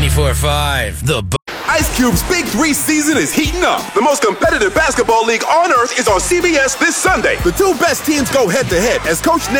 94.5. Ice Cube's Big 3 season is heating up. The most competitive basketball league on earth is on CBS this Sunday. The two best teams go head-to-head as Coach